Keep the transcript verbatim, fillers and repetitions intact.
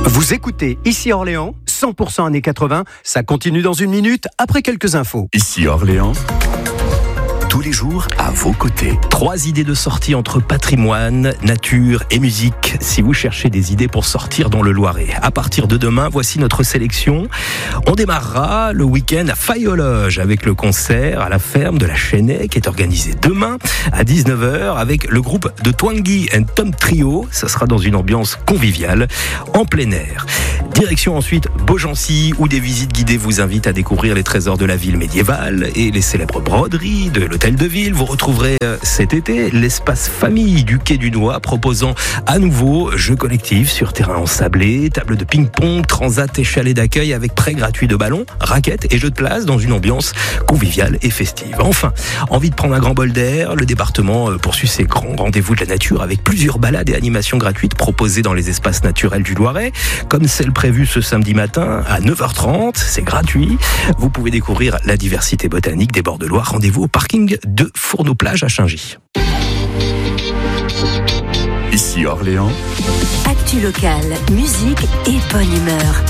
Vous écoutez Ici Orléans, cent pour cent années quatre-vingts, ça continue dans une minute après quelques infos. Ici Orléans, tous les jours à vos côtés. Trois idées de sortie entre patrimoine, nature et musique. Si vous cherchez des idées pour sortir dans le Loiret, à partir de demain, voici notre sélection. On démarrera le week-end à Fayologe avec le concert à la ferme de la Chênaie qui est organisé demain à dix-neuf heures avec le groupe de Twangui and Tom Trio. Ça sera dans une ambiance conviviale en plein air. Direction ensuite Beaugency où des visites guidées vous invitent à découvrir les trésors de la ville médiévale et les célèbres broderies de l'hôtel de ville. Vous retrouverez cet été l'espace famille du Quai du Noix proposant à nouveau jeux collectifs sur terrain ensablé, table de ping-pong, transat et chalet d'accueil avec prêt gratuit de ballons, raquettes et jeux de place dans une ambiance conviviale et festive. Enfin, envie de prendre un grand bol d'air, le département poursuit ses grands rendez-vous de la nature avec plusieurs balades et animations gratuites proposées dans les espaces naturels du Loiret, comme celle prévue ce samedi matin à neuf heures trente, c'est gratuit. Vous pouvez découvrir la diversité botanique des bords de Loire. Rendez-vous au parking de Fourneau-Plage à Chaingy. Ici Orléans, actu locale, musique et bonne humeur.